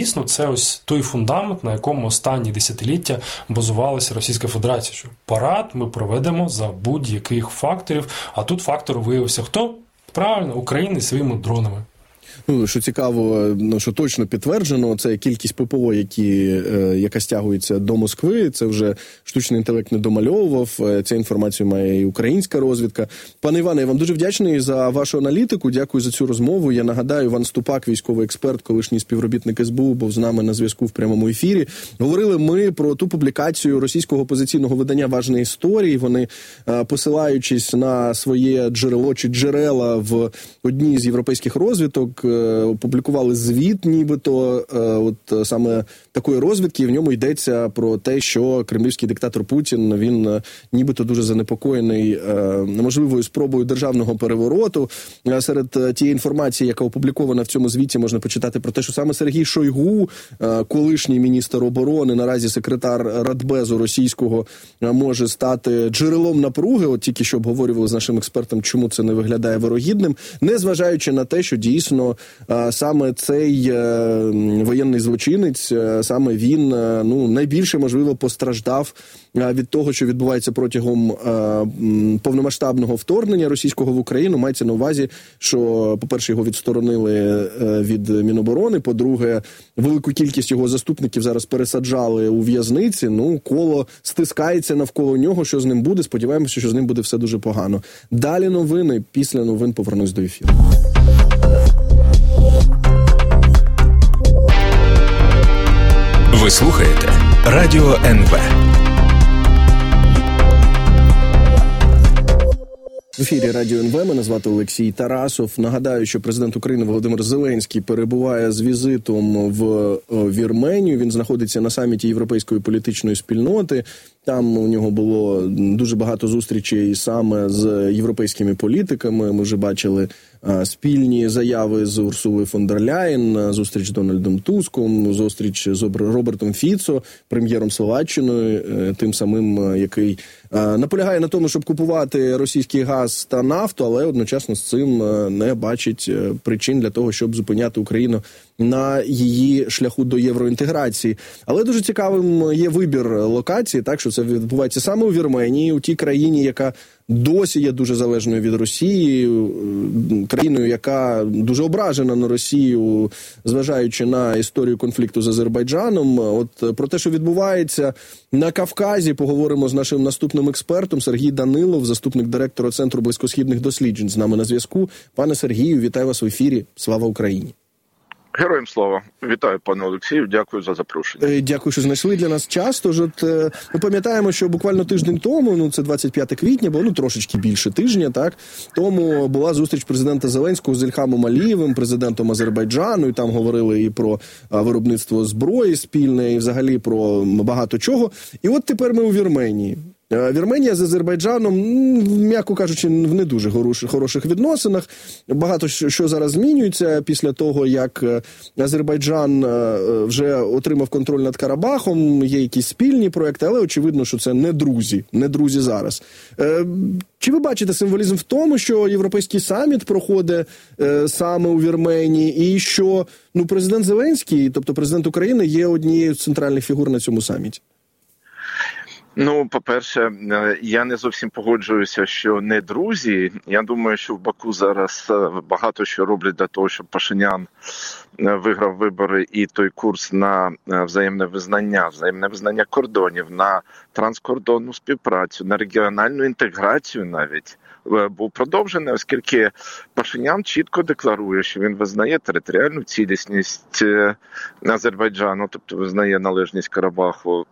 дійсно це ось той фундамент, на якому останні десятиліття базувалася Російська Федерація. Що парад ми проведемо за будь-яких факторів, а тут фактором виявився хто? Правильно, Україна своїми дронами. Ну, що цікаво, що точно підтверджено, це кількість ППО, яка стягується до Москви, це вже штучний інтелект не домальовував, цю інформацію має і українська розвідка. Пане Іване, я вам дуже вдячний за вашу аналітику, дякую за цю розмову. Я нагадаю, Іван Ступак, військовий експерт, колишній співробітник СБУ, був з нами на зв'язку в прямому ефірі. Говорили ми про ту публікацію російського опозиційного видання «Важні історії». Вони, посилаючись на своє джерело чи джерела в одній з європейських розвідок, опублікували звіт нібито от саме такої розвідки, і в ньому йдеться про те, що кремлівський диктатор Путін, він нібито дуже занепокоєний можливою спробою державного перевороту. Серед тієї інформації, яка опублікована в цьому звіті, можна почитати про те, що саме Сергій Шойгу, колишній міністр оборони, наразі секретар Радбезу російського, може стати джерелом напруги. От тільки що обговорювали з нашим експертом, чому це не виглядає вирогідним, незважаючи на те, що дійсно саме цей воєнний злочинець, саме він, найбільше, можливо, постраждав від того, що відбувається протягом повномасштабного вторгнення російського в Україну. Мається на увазі, що, по-перше, його відсторонили від Міноборони, по-друге, велику кількість його заступників зараз пересаджали у в'язниці, коло стискається навколо нього, що з ним буде, сподіваємося, що з ним буде все дуже погано. Далі новини, після новин повернусь до ефіру. Ви слухаєте Радіо НВ. В ефірі Радіо НВ, мене звати Олексій Тарасов. Нагадаю, що президент України Володимир Зеленський перебуває з візитом в Вірменію. Він знаходиться на саміті Європейської політичної спільноти. Там у нього було дуже багато зустрічей саме з європейськими політиками. Ми вже бачили спільні заяви з Урсулою фон дер Ляєн, зустріч з Дональдом Туском, зустріч з Робертом Фіцо, прем'єром Словаччини, тим самим, який наполягає на тому, щоб купувати російський газ та нафту, але одночасно з цим не бачить причин для того, щоб зупиняти Україну на її шляху до євроінтеграції. Але дуже цікавим є вибір локації, так, що це відбувається саме у Вірменії, у тій країні, яка досі є дуже залежною від Росії, країною, яка дуже ображена на Росію, зважаючи на історію конфлікту з Азербайджаном. От про те, що відбувається на Кавказі, поговоримо з нашим наступним експертом. Сергій Данилов, заступник директора Центру близькосхідних досліджень, з нами на зв'язку. Пане Сергію, вітаю вас в ефірі. Слава Україні! Героям слава. Вітаю, пане Олексію. Дякую за запрошення. Дякую, що знайшли для нас час. Тож, ми пам'ятаємо, що буквально тиждень тому, це 25 квітня, бо трошечки більше тижня, так, тому була зустріч президента Зеленського з Ільхамом Алієвим, президентом Азербайджану, і там говорили і про виробництво зброї спільне, і взагалі про багато чого. І от тепер ми у Вірменії. Вірменія з Азербайджаном, м'яко кажучи, в не дуже хороших відносинах. Багато що зараз змінюється після того, як Азербайджан вже отримав контроль над Карабахом, є якісь спільні проекти, але очевидно, що це не друзі зараз. Чи ви бачите символізм в тому, що європейський саміт проходить саме у Вірменії, і що президент Зеленський, тобто президент України, є однією з центральних фігур на цьому саміті? По-перше, я не зовсім погоджуюся, що не друзі. Я думаю, що в Баку зараз багато що роблять для того, щоб Пашинян виграв вибори, і той курс на взаємне визнання кордонів, на транскордонну співпрацю, на регіональну інтеграцію навіть був продовжений, оскільки Пашинян чітко декларує, що він визнає територіальну цілісність Азербайджану, тобто визнає належність Карабаху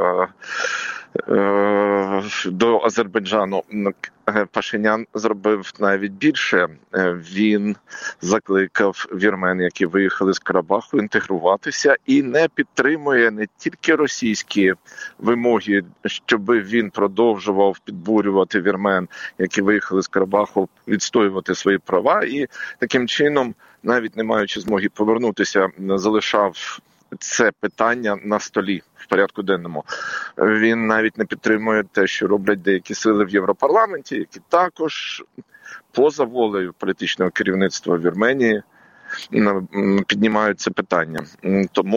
до Азербайджану. Пашинян зробив навіть більше. Він закликав вірмен, які виїхали з Карабаху, інтегруватися і не підтримує не тільки російські вимоги, щоб він продовжував підбурювати вірмен, які виїхали з Карабаху, відстоювати свої права, і таким чином, навіть не маючи змоги повернутися, залишав це питання на столі в порядку денному. Він навіть не підтримує те, що роблять деякі сили в Європарламенті, які також поза волею політичного керівництва Вірменії піднімають це питання. Тому